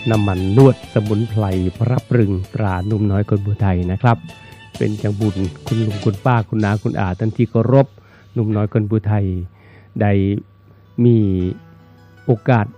น้ำมันนวดสมุนไพรพระปรึงตราหนุ่มน้อยคนบัวไทยนะครับเป็นจังบุญคุณลุงคุณป้าคุณน้าคุณอาท่านที่เคารพหนุ่มน้อยคนบัวไทยได้มีโอกาส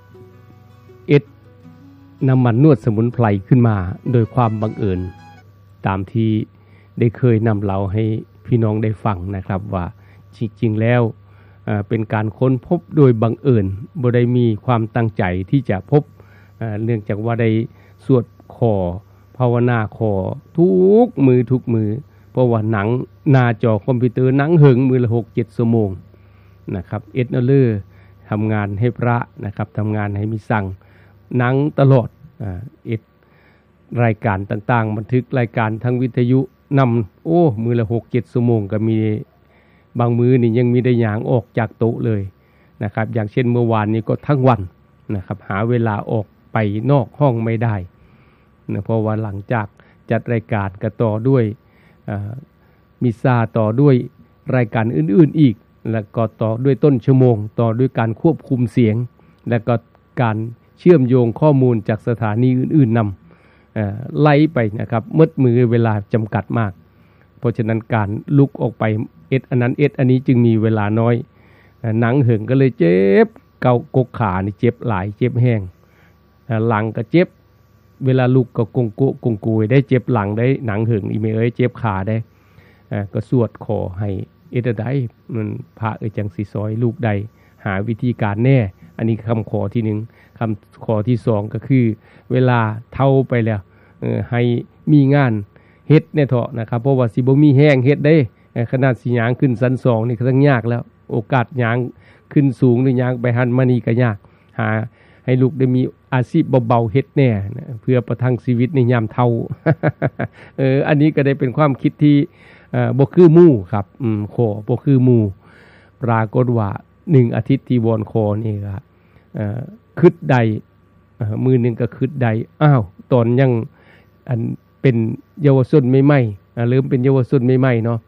น้ำมันนวดสมุนไพรขึ้นมาโดยความบังเอิญตามที่ได้เคยนำเล่าให้พี่น้องได้ฟังนะครับว่าจริงๆแล้วเป็นการค้นพบโดยบังเอิญบ่ได้มีความตั้งใจที่จะพบเนื่องจากว่าได้สวดขอภาวนาขอทุกมือเพราะว่าหนังหน้าจอคอมพิวเตอร์หนังเหิงมือละ 6-7 ชั่วโมงนะครับเอ็ดเนอร์ทำงานให้พระนะครับทำงานให้มีสั่งหนังตลอดรายการต่างๆบันทึกรายการทางวิทยุนำมือละ 6-7 ชั่วโมงก็มีบางมือนี่ยังมีได้หยางออกจากโต๊ะเลยนะครับอย่างเช่นเมื่อวานนี้ก็ทั้งวันนะครับหาเวลาออกไปนอกห้องไม่ได้นะเพราะว่าหลังจากจัดรายการก็ต่อด้วยมิซาต่อด้วยรายการอื่นๆอีกแล้วก็ต่อด้วยต้นชั่วโมงต่อด้วยการควบคุมเสียงแล้วก็การเชื่อมโยงข้อมูลจากสถานีอื่นๆนำไล่ไปนะครับมืดมือเวลาจำกัดมากเพราะฉะนั้นการลุกออกไปอันนั้นอันนี้จึงมีเวลาน้อยหนังเหิงก็เลยเจ็บเกากกขานี่เจ็บหลายเจ็บแห้งหลังก็เจ็บเวลาลุกก็กงกุยได้เจ็บหลังได้หนังเหิงอีเมเจ็บขาได้ก็สวดขอให้ได้มันพระจังสิซอยลูกใดหาวิธีการแน่อันนี้คำขอที่1คำขอที่2ก็คือเวลาเท่าไปแล้วให้มีงานเฮ็ดเนี่ยเถาะนะครับเพราะว่าสิบ่มีแห้งเฮ็ดได้ขนาดสิยางขึ้นชั้น2นี่ก็ทั้งยากแล้วโอกาสยางขึ้นสูงหรือยางไปหันมานี่ก็ยากหาให้ลูกได้มีอาชีพเบาๆเฮ็ดแน่เพื่อประทังชีวิตในยามเฒ่า อันนี้ก็ได้เป็นความคิดที่บ่คือหมู่ครับขอบ่คือหมู่ปรากฏว่า1อาทิตย์ที่วอนขอนี่ก็คิดได้มือนึงก็คิดได้ตอนยังอันเป็นเยาวชนใหม่ๆเริ่มเป็นเยาวชนใหม่ๆเนาะ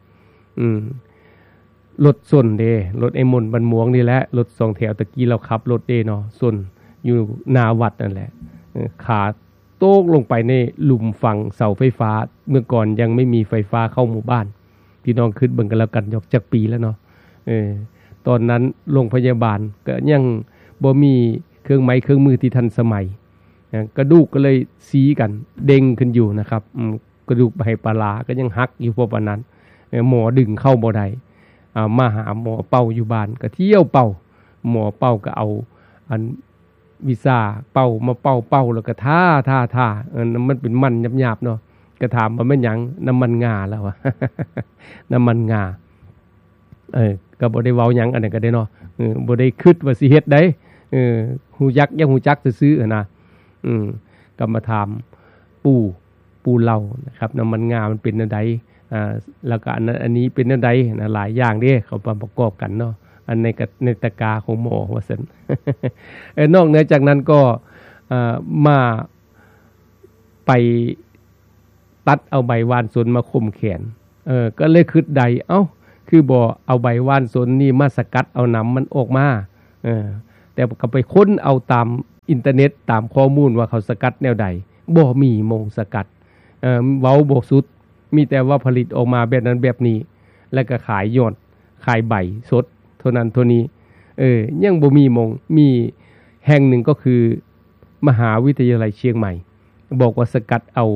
รถส้นเด้รถไอ้มนบันม่วงนี่แหละรถ2แถวตะกี้เราขับรถเด้เนาะส้นอยู่หน้าวัดนั่นแหละขาโต๊กลงไปในหลุมฝังเสาไฟฟ้าเมื่อก่อนยังไม่มีไฟฟ้าเข้าหมู่บ้านพี่น้องคิดเบิ่งกันแล้วกันจักปีแล้วเนาะตอนนั้นโรงพยาบาลก็ยังบ่มีเครื่องไม้เครื่องมือที่ทันสมัยกระดูกก็เลยสีกันเด้งขึ้นอยู่นะครับกระดูกใบปลาก็ยังหักอยู่พวกนั้นหมอดึงเข้าบ่ได้มาหาหมอเป่าอยู่บ้านก็เที่ยวเป่าหมอเป่าก็เอาอันวิซ่าเป่ามาเป่าแล้วก็ท่ามันเป็นมันหยาบๆเนาะก็ถามว่าแม่นหยังน้ำมันงาแล้ววะ น้ำมันงาก็บ่ได้เว้าหยังอันนั้นก็ได้เนาะบ่ได้คิดว่าสิเฮ็ดได้ฮู้จักยังฮู้จักซื่อๆนะก็มาถามปู่เล่านะครับน้ำมันงามันเป็นจังไดแล้วก็อันนี้เป็นจังไดนะหลายอย่างเด้เขาประกอบกันเนาะอันในตะกาของหมอว่าซั่น นอกเหนือจากนั้นก็มาไปตัดเอาใบว่านสนมาข่มแขนก็เลยคิดใดคือบ่เอาใบว่านสนนี่มาสกัดเอาน้ำมันออกมาแต่ก็ไปค้นเอาตามอินเทอร์เน็ตตามข้อมูลว่าเขาสกัดแนวใดบ่มีมงสกัดเว้าบ่สุดมีแต่ว่าผลิตออกมาแบบนั้นแบบนี้แล้วก็ขายยอดขายใบสดเท่านั้นเท่านี้ยังบ่มีมงมีแห่งหนึ่งก็คือมหาวิทยาลัยเชียงใหม่บอกว่าสกัดเอา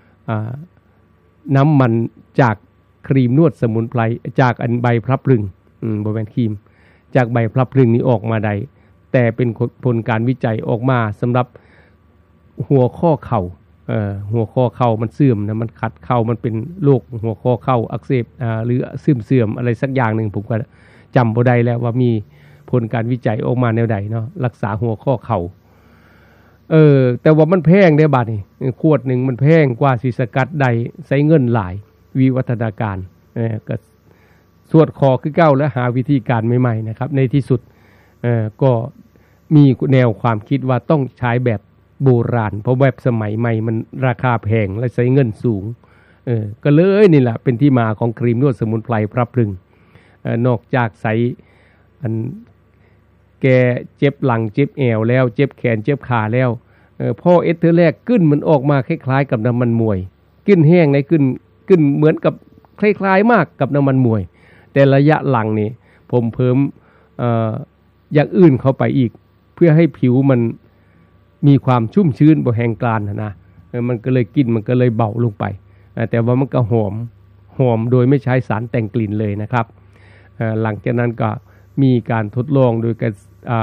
น้ำมันจากครีมนวดสมุนไพรจากอันใบพลับพลึงบ่แม่นครีมจากใบพลับพลึงนี้ออกมาได้แต่เป็นผลการวิจัยออกมาสำหรับหัวข้อเข่าหัวข้อเข่ามันเสื่อมนะมันขัดเข่ามันเป็นโรคหัวข้อเข่าอักเสบหรือเสื่อมอะไรสักอย่างนึงผมก็จำบ่ได้แล้วว่ามีผลการวิจัยออกมาแนวใดเนาะรักษาหัวข้อเข่าแต่ว่ามันแพงเด้บัดนี้ขวดนึงมันแพงกว่าสิสกัดได้ใช้เงินหลายวิวัฒนาการก็สวดคอคือเก่าและหาวิธีการใหม่ๆนะครับในที่สุดก็มีแนวความคิดว่าต้องใช้แบบโบราณเพราะแบบสมัยใหม่มันราคาแพงและใช้เงินสูงก็เลยนี่แหละเป็นที่มาของครีมนวดสมุนไพรพระพลึงนอกจากใส่อันแกเจ็บหลังเจ็บแอวแล้วเจ็บแขนเจ็บขาแล้วพ่อเอสเธอแรกกึ้นมันออกมาคล้ายๆกับน้ำมันมวยกึ้นแห้งในกึ้นเหมือนกับคล้ายๆมากกับน้ำมันมวยแต่ระยะหลังนี่ผมเพิ่มอย่างอื่นเข้าไปอีกเพื่อให้ผิวมันมีความชุ่มชื้นบ่แห้งกร้านนะมันก็เลยกินมันก็เลยเบาลงไปแต่ว่ามันก็หอมโดยไม่ใช้สารแต่งกลิ่นเลยนะครับหลังจากนั้นก็มีการทดลองโดยการ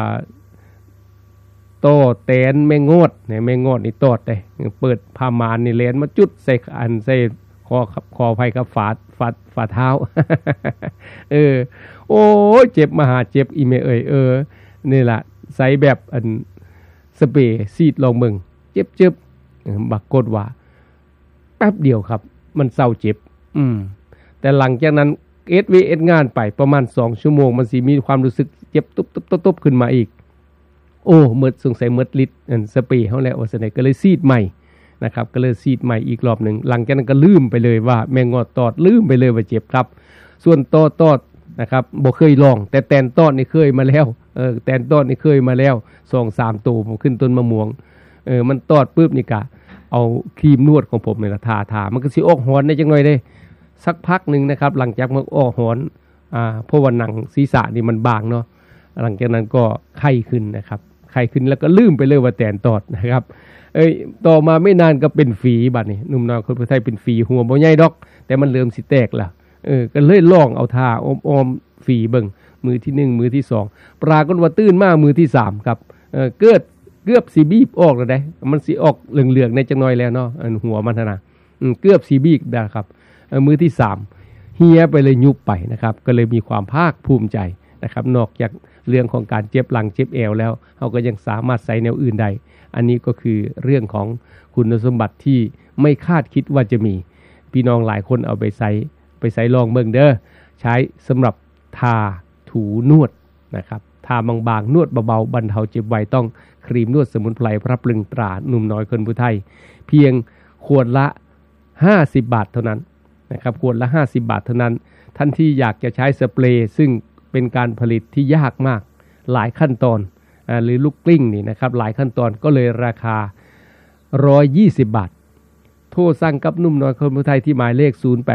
โตแตนแม่งดเนี่ยแม่งดนี่ตอดเลยเปิดผ้ามานนี่เลนมาจุดใส่อันใส่คอไผ่กับฝ่าเท้า โอ้เจ็บมหาเจ็บอีเมนี่แหละใส่แบบอันสเปรย์ซีดลองมึงเจ็บบักกดว่าแป๊บเดียวครับมันเศร้าเจ็บแต่หลังจากนั้นเอสงานไปประมาณ2ชั่วโมงมันสิมีความรู้สึกเจ็บตุ๊บขึ้นมาอีกโอ้เมิดสงสัยเมิดฤทธิ์สเปรย์เฮาแล้วว่าซั่นก็เลยซีดใหม่นะครับก็เลยซีดใหม่อีกรอบนึงหลังจากนั้นก็ลืมไปเลยว่าแมงงอดตอดลืมไปเลยว่าเจ็บครับส่วนตอดนะครับบ่เคยลองแต่แตนตอดนี่เคยมาแล้วแตนตอดนี่เคยมาแล้ว 2-3 ตัวผมขึ้นต้นมะม่วงมันตอดปึ๊บนี่กะเอาครีมนวดของผมนี่ล่ะทามันก็สิออกหอนได้จังหน่อยเด้สักพักนึงนะครับหลังจากมันออกหอนเพราะว่าหนังศีรษะนี่มันบางเนาะหลังจากนั้นก็ไข้ขึ้นนะครับไข้ขึ้นแล้วก็ลืมไปเลยว่าแตนตอดนะครับต่อมาไม่นานก็เป็นฝีบัดนี้หนุ่มน้อยคนไทยเป็นฝีหัวบ่ใหญ่ดอกแต่มันเริ่มสิแตกล่ะก็เลยลองเอาทาอ้อมฝีเบิ่งมือที่1มือที่2ปรากฏว่าตื่นมามือที่3ครับเกือบสิบีบออกแล้วได้มันสิออกเหลืองๆในจังน้อยแล้วเนาะหัวมันนะเกือบสิบีบนะครับมือที่3เฮียไปเลยยุบไปนะครับก็เลยมีความภาคภูมิใจนะครับนอกจากเรื่องของการเจ็บหลังเจ็บเอวแล้วเฮาก็ยังสามารถใส่แนวอื่นได้อันนี้ก็คือเรื่องของคุณสมบัติที่ไม่คาดคิดว่าจะมีพี่น้องหลายคนเอาไปใส่ลองเบิ่งเด้อใช้สำหรับทาถูนวดนะครับทาบางๆนวดเบาๆบรรเทาเจ็บไวต้องครีมนวดสมุนไพรพระปรึงตราหนุ่มน้อยคนผู้ไทยเพียงขวดละ50 บาทเท่านั้นนะครับขวดละ50 บาทเท่านั้นท่านที่อยากจะใช้สเปรย์ซึ่งเป็นการผลิตที่ยากมากหลายขั้นตอนหรือลูกกลิ้งนี่นะครับหลายขั้นตอนก็เลยราคา120 บาทโทรสั่งกับนุ่มน้อยคนผู้ไทยที่หมายเลข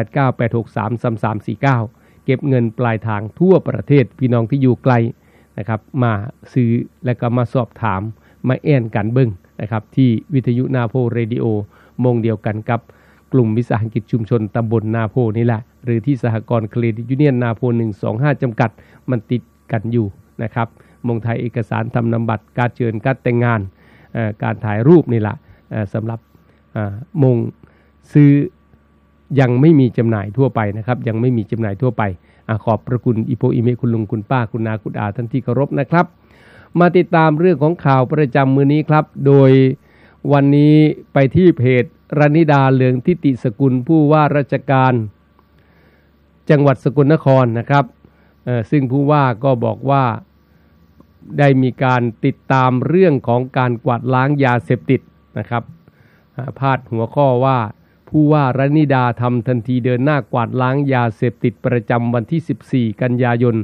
0898633349เก็บเงินปลายทางทั่วประเทศพี่น้องที่อยู่ไกลนะครับมาซื้อและก็มาสอบถามมาแอนกันเบิ้งนะครับที่วิทยุนาโพเรดิโอมงเดียวกันกับกลุ่มวิสาหกิจชุมชนตำบลนาโพนี่แหละหรือที่สหกรณ์เครดิตยูเนียนนาโพ125จำกัดมันติดกันอยู่นะครับมงไทยเอกสารทำนำบัตรการเชิญการแต่งงานการถ่ายรูปนี่แหละสำหรับมงซื้อยังไม่มีจำหน่ายทั่วไปนะครับยังไม่มีจำหน่ายทั่วไปขอบพระคุณอีโพอีเมคุณลุงคุณป้าคุณนาคุณอาท่านที่เคารพนะครับมาติดตามเรื่องของข่าวประจำมื้อนี้ครับโดยวันนี้ไปที่เพจรณิดาเหลืองทิติสกุลผู้ว่าราชการจังหวัดสกลนครนะครับซึ่งผู้ว่าก็บอกว่าได้มีการติดตามเรื่องของการกวาดล้างยาเสพติดนะครับพาดหัวข้อว่าผู้ว่ารณิดาทำทันทีเดินหน้ากวาดล้างยาเสพติดประจำวันที่14กันยายน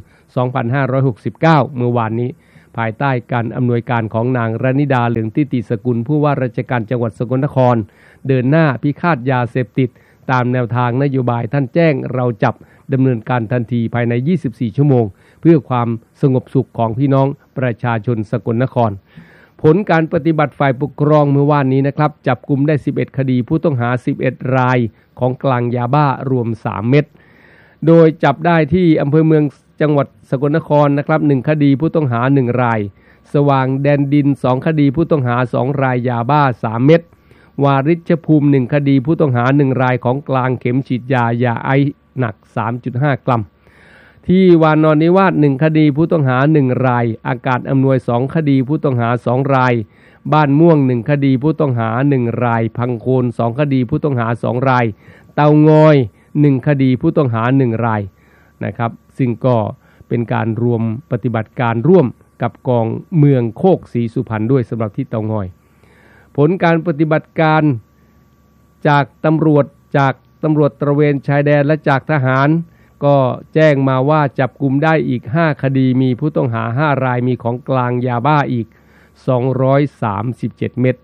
2569เมื่อวานนี้ภายใต้การอำนวยการของนางรณิดาเหลืองทิติสกุลผู้ว่าราชการจังหวัดสกลนครเดินหน้าพิฆาตยาเสพติดตามแนวทางนโยบายท่านแจ้งเราจับดำเนินการทันทีภายใน24ชั่วโมงเพื่อความสงบสุขของพี่น้องประชาชนสกลนครผลการปฏิบัติฝ่ายปกครองเมื่อวานนี้นะครับจับกุมได้11คดีผู้ต้องหา11รายของกลางยาบ้ารวม3เม็ดโดยจับได้ที่อำเภอเมืองจังหวัดสกลนครนะครับ1คดีผู้ต้องหา1รายสว่างแดนดิน2คดีผู้ต้องหา2รายยาบ้า3เม็ดวาริชภูมิ1คดีผู้ต้องหา1รายของกลางเข็มฉีดยายาไอซ์หนัก 3.5 กรัมที่วานอนนิวาส1คดีผู้ต้องหา1รายอากาศอำนวย2คดีผู้ต้องหา2รายบ้านม่วง1คดีผู้ต้องหา1รายพังโคน2คดีผู้ต้องหา2รายเตางอย1คดีผู้ต้องหา1รายนะครับซึ่งก็เป็นการรวมปฏิบัติการร่วมกับกองเมืองโคกศรีสุพรรณด้วยสำหรับที่เตางอยผลการปฏิบัติการจากตำรวจตระเวนชายแดนและจากทหารก็แจ้งมาว่าจับกุมได้อีก5คดีมีผู้ต้องหา5รายมีของกลางยาบ้าอีก237เม็ด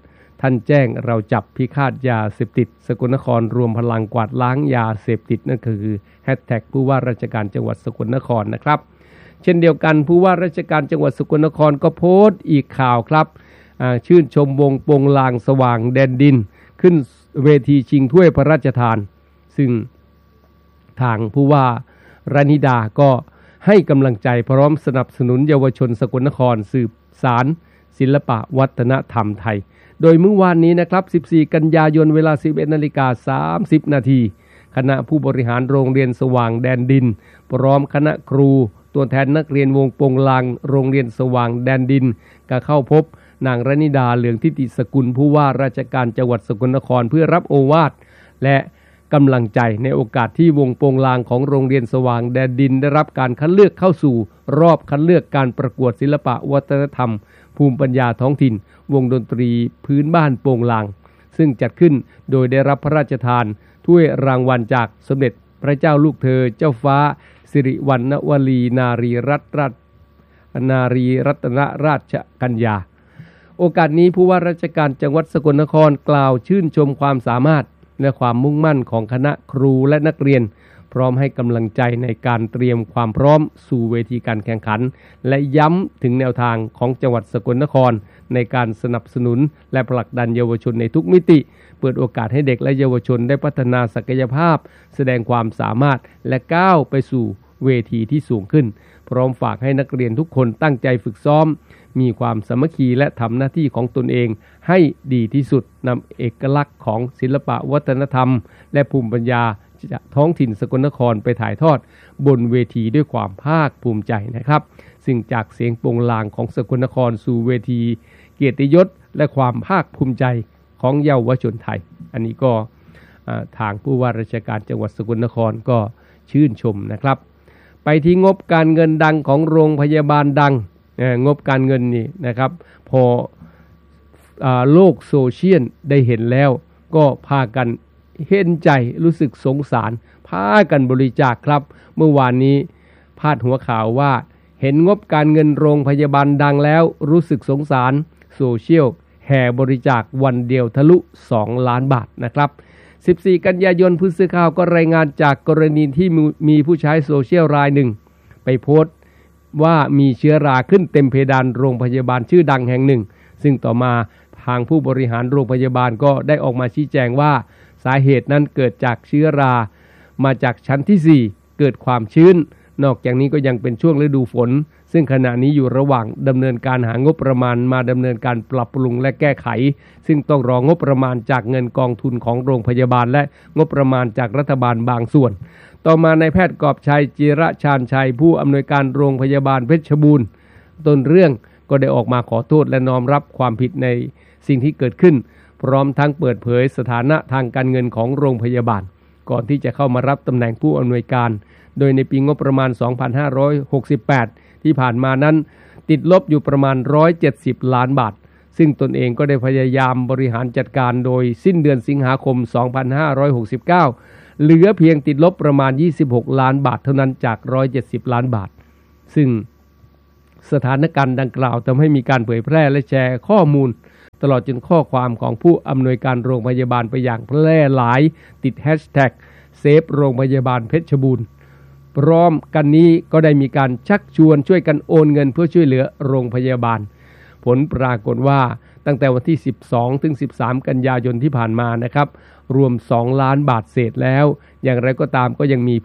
ท่านแจ้งเราจับพิฆาตยาเสพติดสกลนครรวมพลังกวาดล้างยาเสพติดนั่นคือแฮชแท็กผู้ว่าราชการจังหวัดสกลนครนะครับเช่นเดียวกันผู้ว่าราชการจังหวัดสกลนครก็โพสต์อีกข่าวครับชื่นชมวงโปงลางสว่างแดนดินขึ้นเวทีชิงถ้วยพระราชทานซึ่งทางผู้ว่ารานิดาก็ให้กำลังใจพร้อมสนับสนุนเยาวชนสกลนครสืบสานศิลปะวัฒนธรรมไทยโดยเมื่อวานนี้นะครับ14กันยายนเวลา 11:30 น.คณะผู้บริหารโรงเรียนสว่างแดนดินพร้อมคณะครูตัวแทนนักเรียนวงโปงลางโรงเรียนสว่างแดนดินก็เข้าพบนางรานิดาเหลืองทิติสกุลผู้ว่าราชการจังหวัดสกลนครเพื่อรับโอวาทและกำลังใจในโอกาสที่วงโปงลางของโรงเรียนสว่างแดนดินได้รับการคัดเลือกเข้าสู่รอบคัดเลือกการประกวดศิลปะวัฒนธรรมภูมิปัญญาท้องถิ่นวงดนตรีพื้นบ้านโปงลางซึ่งจัดขึ้นโดยได้รับพระราชทานถ้วยรางวัลจากสมเด็จพระเจ้าลูกเธอเจ้าฟ้าสิริวัณณวลีนารีรัตนราชกัญญาโอกาสนี้ผู้ว่าราชการจังหวัดสกลนครกล่าวชื่นชมความสามารถและความมุ่งมั่นของคณะครูและนักเรียนพร้อมให้กำลังใจในการเตรียมความพร้อมสู่เวทีการแข่งขันและย้ำถึงแนวทางของจังหวัดสกลนครในการสนับสนุนและผลักดันเยาวชนในทุกมิติเปิดโอกาสให้เด็กและเยาวชนได้พัฒนาศักยภาพแสดงความสามารถและก้าวไปสู่เวทีที่สูงขึ้นพร้อมฝากให้นักเรียนทุกคนตั้งใจฝึกซ้อมมีความสามัคคีและทำหน้าที่ของตนเองให้ดีที่สุดนำเอกลักษณ์ของศิลปะวัฒนธรรมและภูมิปัญญาจากท้องถิ่นสกลนครไปถ่ายทอดบนเวทีด้วยความภาคภูมิใจนะครับซึ่งจากเสียงโปงลางของสกลนครสู่เวทีเกียรติยศและความภาคภูมิใจของเยาวชนไทยอันนี้ก็ทางผู้ว่าราชการจังหวัดสกลนครก็ชื่นชมนะครับไปที่งบการเงินดังของโรงพยาบาลดังงบการเงินนี่นะครับพอโลกโซเชียลได้เห็นแล้วก็พากันเห็นใจรู้สึกสงสารพากันบริจาคครับเมื่อวานนี้พาดหัวข่าวว่าเห็นงบการเงินโรงพยาบาลดังแล้วรู้สึกสงสารโซเชียลแห่บริจาควันเดียวทะลุ2 ล้านบาทนะครับ14กันยายนผู้สื่อข่าวก็รายงานจากกรณีที่มีผู้ใช้โซเชียลรายหนึ่งไปโพสต์ว่ามีเชื้อราขึ้นเต็มเพดานโรงพยาบาลชื่อดังแห่งหนึ่งซึ่งต่อมาทางผู้บริหารโรงพยาบาลก็ได้ออกมาชี้แจงว่าสาเหตุนั้นเกิดจากเชื้อรามาจากชั้นที่4เกิดความชื้นนอกจากนี้ก็ยังเป็นช่วงฤดูฝนซึ่งขณะนี้อยู่ระหว่างดำเนินการหางบประมาณมาดำเนินการปรับปรุงและแก้ไขซึ่งต้องรองบประมาณจากเงินกองทุนของโรงพยาบาลและงบประมาณจากรัฐบาลบางส่วนต่อมานายแพทย์กอบชัยจิระชาญชัยผู้อำนวยการโรงพยาบาลเพชรบูรณ์ต้นเรื่องก็ได้ออกมาขอโทษและน้อมรับความผิดในสิ่งที่เกิดขึ้นพร้อมทั้งเปิดเผยสถานะทางการเงินของโรงพยาบาลก่อนที่จะเข้ามารับตำแหน่งผู้อำนวยการโดยในปีงบประมาณ 2568 ที่ผ่านมานั้นติดลบอยู่ประมาณ170 ล้านบาทซึ่งตนเองก็ได้พยายามบริหารจัดการโดยสิ้นเดือนสิงหาคม 2569 เหลือเพียงติดลบประมาณ26 ล้านบาทเท่านั้นจาก170 ล้านบาทซึ่งสถานการณ์ดังกล่าวทำให้มีการเผยแพร่และแชร์ข้อมูลตลอดจนข้อความของผู้อำนวยการโรงพยาบาลไปอย่างแพร่หลายติดแฮชแท็กเซฟโรงพยาบาลเพชรบูรณ์พร้อมกันนี้ก็ได้มีการชักชวนช่วยกันโอนเงินเพื่อช่วยเหลือโรงพยาบาลผลปรากฏว่าตั้งแต่วันที่12ถึง13กันยายนที่ผ่านมานะครับรวม2 ล้านบาทเศษแล้วอย่างไรก็ตามก็ยังมี